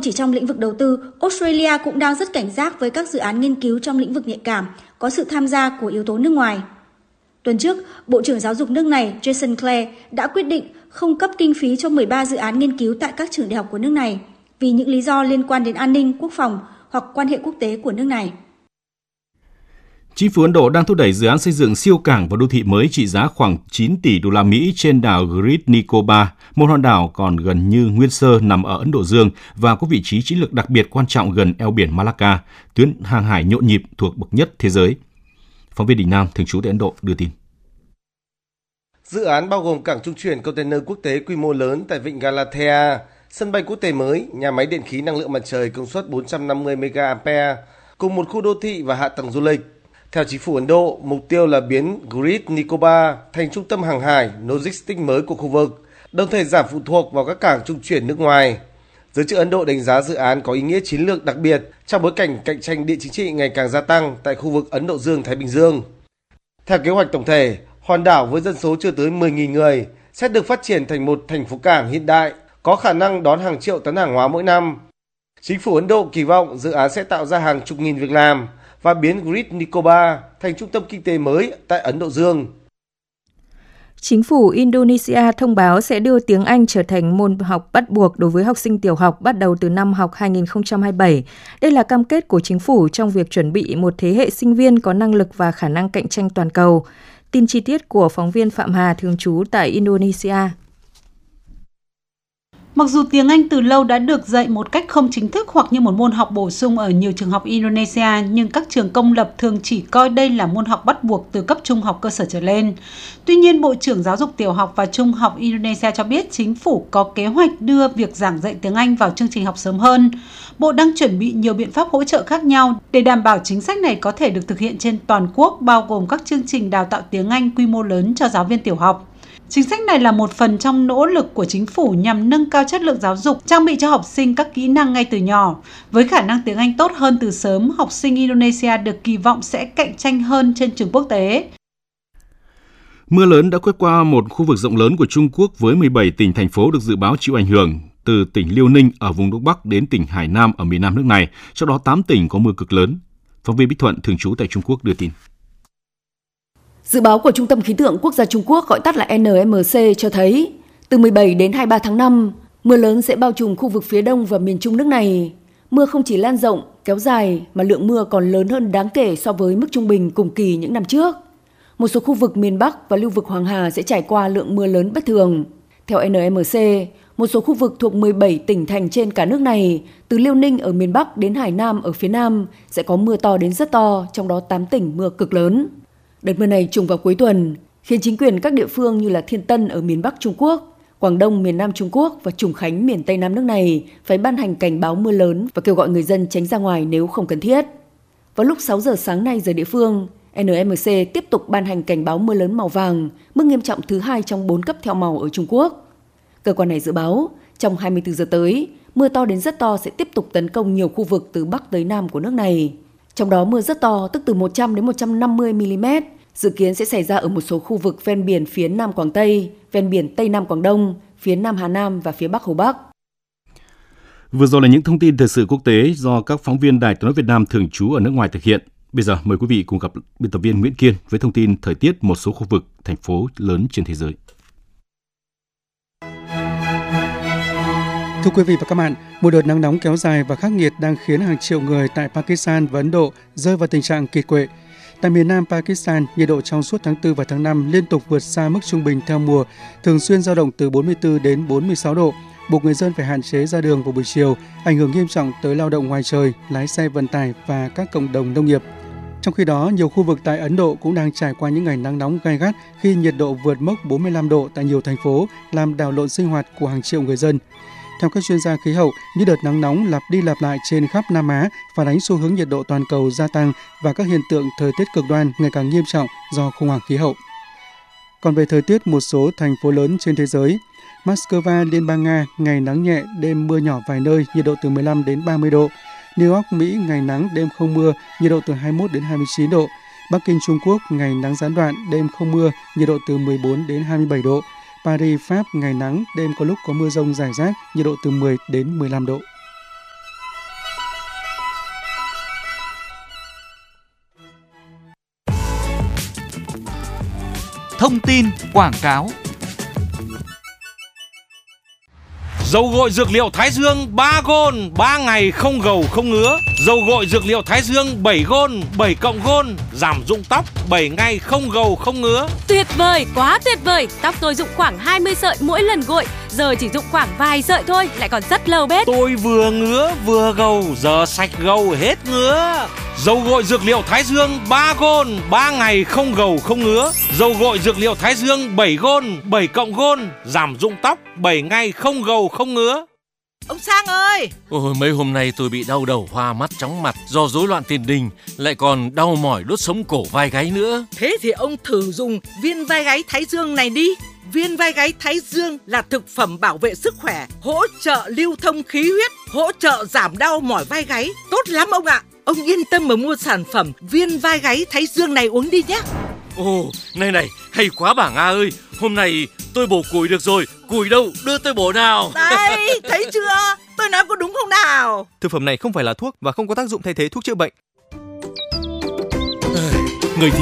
chỉ trong lĩnh vực đầu tư, Australia cũng đang rất cảnh giác với các dự án nghiên cứu trong lĩnh vực nhạy cảm, có sự tham gia của yếu tố nước ngoài. Tuần trước, Bộ trưởng Giáo dục nước này Jason Clare đã quyết định không cấp kinh phí cho 13 dự án nghiên cứu tại các trường đại học của nước này vì những lý do liên quan đến an ninh, quốc phòng hoặc quan hệ quốc tế của nước này. Chính phủ Ấn Độ đang thúc đẩy dự án xây dựng siêu cảng và đô thị mới trị giá khoảng 9 tỷ đô la Mỹ trên đảo Great Nicobar, một hòn đảo còn gần như nguyên sơ nằm ở Ấn Độ Dương và có vị trí chiến lược đặc biệt quan trọng gần eo biển Malacca, tuyến hàng hải nhộn nhịp thuộc bậc nhất thế giới. Phóng viên Đình Nam, thường trú tại Ấn Độ đưa tin. Dự án bao gồm cảng trung chuyển container quốc tế quy mô lớn tại vịnh Galatea, sân bay quốc tế mới, nhà máy điện khí năng lượng mặt trời công suất 450 MA, cùng một khu đô thị và hạ tầng du lịch. Theo chính phủ Ấn Độ, mục tiêu là biến Great Nicobar thành trung tâm hàng hải, logistics mới của khu vực, đồng thời giảm phụ thuộc vào các cảng trung chuyển nước ngoài. Giới chức Ấn Độ đánh giá dự án có ý nghĩa chiến lược đặc biệt trong bối cảnh cạnh tranh địa chính trị ngày càng gia tăng tại khu vực Ấn Độ Dương-Thái Bình Dương. Theo kế hoạch tổng thể, hòn đảo với dân số chưa tới 10.000 người sẽ được phát triển thành một thành phố cảng hiện đại, có khả năng đón hàng triệu tấn hàng hóa mỗi năm. Chính phủ Ấn Độ kỳ vọng dự án sẽ tạo ra hàng chục nghìn việc làm và biến Great Nicobar thành trung tâm kinh tế mới tại Ấn Độ Dương. Chính phủ Indonesia thông báo sẽ đưa tiếng Anh trở thành môn học bắt buộc đối với học sinh tiểu học bắt đầu từ năm học 2027. Đây là cam kết của chính phủ trong việc chuẩn bị một thế hệ sinh viên có năng lực và khả năng cạnh tranh toàn cầu. Tin chi tiết của phóng viên Phạm Hà thường trú tại Indonesia. Mặc dù tiếng Anh từ lâu đã được dạy một cách không chính thức hoặc như một môn học bổ sung ở nhiều trường học Indonesia, nhưng các trường công lập thường chỉ coi đây là môn học bắt buộc từ cấp trung học cơ sở trở lên. Tuy nhiên, Bộ trưởng Giáo dục Tiểu học và Trung học Indonesia cho biết chính phủ có kế hoạch đưa việc giảng dạy tiếng Anh vào chương trình học sớm hơn. Bộ đang chuẩn bị nhiều biện pháp hỗ trợ khác nhau để đảm bảo chính sách này có thể được thực hiện trên toàn quốc, bao gồm các chương trình đào tạo tiếng Anh quy mô lớn cho giáo viên tiểu học. Chính sách này là một phần trong nỗ lực của chính phủ nhằm nâng cao chất lượng giáo dục, trang bị cho học sinh các kỹ năng ngay từ nhỏ. Với khả năng tiếng Anh tốt hơn từ sớm, học sinh Indonesia được kỳ vọng sẽ cạnh tranh hơn trên trường quốc tế. Mưa lớn đã quét qua một khu vực rộng lớn của Trung Quốc với 17 tỉnh, thành phố được dự báo chịu ảnh hưởng, từ tỉnh Liêu Ninh ở vùng Đông Bắc đến tỉnh Hải Nam ở miền Nam nước này, trong đó 8 tỉnh có mưa cực lớn. Phóng viên Bích Thuận, thường trú tại Trung Quốc đưa tin. Dự báo của Trung tâm Khí tượng Quốc gia Trung Quốc gọi tắt là NMC cho thấy, từ 17 đến 23 tháng 5, mưa lớn sẽ bao trùm khu vực phía đông và miền Trung nước này. Mưa không chỉ lan rộng, kéo dài mà lượng mưa còn lớn hơn đáng kể so với mức trung bình cùng kỳ những năm trước. Một số khu vực miền Bắc và lưu vực Hoàng Hà sẽ trải qua lượng mưa lớn bất thường. Theo NMC, một số khu vực thuộc 17 tỉnh thành trên cả nước này, từ Liêu Ninh ở miền Bắc đến Hải Nam ở phía Nam sẽ có mưa to đến rất to, trong đó 8 tỉnh mưa cực lớn. Đợt mưa này trùng vào cuối tuần, khiến chính quyền các địa phương như là Thiên Tân ở miền Bắc Trung Quốc, Quảng Đông miền Nam Trung Quốc và Trùng Khánh miền Tây Nam nước này phải ban hành cảnh báo mưa lớn và kêu gọi người dân tránh ra ngoài nếu không cần thiết. Vào lúc 6 giờ sáng nay giờ địa phương, NMC tiếp tục ban hành cảnh báo mưa lớn màu vàng, mức nghiêm trọng thứ 2 trong 4 cấp theo màu ở Trung Quốc. Cơ quan này dự báo, trong 24 giờ tới, mưa to đến rất to sẽ tiếp tục tấn công nhiều khu vực từ Bắc tới Nam của nước này. Trong đó mưa rất to, tức từ 100 đến 150 mm, dự kiến sẽ xảy ra ở một số khu vực ven biển phía Nam Quảng Tây, ven biển Tây Nam Quảng Đông, phía Nam Hà Nam và phía Bắc Hồ Bắc. Vừa rồi là những thông tin thời sự quốc tế do các phóng viên Đài Tiếng nói Việt Nam thường trú ở nước ngoài thực hiện. Bây giờ mời quý vị cùng gặp biên tập viên Nguyễn Kiên với thông tin thời tiết một số khu vực, thành phố lớn trên thế giới. Thưa quý vị và các bạn, một đợt nắng nóng kéo dài và khắc nghiệt đang khiến hàng triệu người tại Pakistan và Ấn Độ rơi vào tình trạng kiệt quệ. Tại miền Nam Pakistan, nhiệt độ trong suốt tháng 4 và tháng 5 liên tục vượt xa mức trung bình theo mùa, thường xuyên dao động từ 44 đến 46 độ, buộc người dân phải hạn chế ra đường vào buổi chiều, ảnh hưởng nghiêm trọng tới lao động ngoài trời, lái xe vận tải và các cộng đồng nông nghiệp. Trong khi đó, nhiều khu vực tại Ấn Độ cũng đang trải qua những ngày nắng nóng gay gắt khi nhiệt độ vượt mốc 45 độ tại nhiều thành phố, làm đảo lộn sinh hoạt của hàng triệu người dân. Theo các chuyên gia khí hậu, những đợt nắng nóng lặp đi lặp lại trên khắp Nam Á phản ánh xu hướng nhiệt độ toàn cầu gia tăng và các hiện tượng thời tiết cực đoan ngày càng nghiêm trọng do khủng hoảng khí hậu. Còn về thời tiết một số thành phố lớn trên thế giới, Moscow, Liên bang Nga, ngày nắng nhẹ, đêm mưa nhỏ vài nơi, nhiệt độ từ 15 đến 30 độ. New York, Mỹ, ngày nắng, đêm không mưa, nhiệt độ từ 21 đến 29 độ. Bắc Kinh, Trung Quốc, ngày nắng gián đoạn, đêm không mưa, nhiệt độ từ 14 đến 27 độ. Paris, Pháp, ngày nắng, đêm có lúc có mưa rông rải rác, nhiệt độ từ 10 đến 15 độ. thông tin, quảng cáo. Dầu gội dược liệu Thái Dương 3 gôn, 3 ngày không gầu không ngứa. Dầu gội dược liệu Thái Dương 7 gôn, 7 cộng gôn, giảm rụng tóc 7 ngày không gầu không ngứa. Tuyệt vời, quá tuyệt vời. Tóc tôi rụng khoảng 20 sợi mỗi lần gội, giờ chỉ rụng khoảng vài sợi thôi, lại còn rất lâu bết. Tôi vừa ngứa vừa gầu, giờ sạch gầu hết ngứa. Dầu gội dược liệu Thái Dương 3 gôn, 3 ngày không gầu không ngứa. Dầu gội dược liệu Thái Dương 7 gôn, 7 cộng gôn, giảm rụng tóc 7 ngày không gầu không ngứa. Ông Sang ơi! Ôi, mấy hôm nay tôi bị đau đầu, hoa mắt, chóng mặt do rối loạn tiền đình, lại còn đau mỏi đốt sống cổ vai gáy nữa. Thế thì ông thử dùng viên vai gáy Thái Dương này đi. Viên vai gáy Thái Dương là thực phẩm bảo vệ sức khỏe, hỗ trợ lưu thông khí huyết, hỗ trợ giảm đau mỏi vai gáy. Tốt lắm ông ạ! Ông yên tâm mà mua sản phẩm viên vai gáy Thái Dương này uống đi nhé. Ồ, này, hay quá bà Nga ơi. Hôm nay tôi bổ củi được rồi. Củi đâu, đưa tôi bổ nào. Đấy, thấy chưa? Tôi nói có đúng không nào? Thực phẩm này không phải là thuốc và không có tác dụng thay thế thuốc chữa bệnh.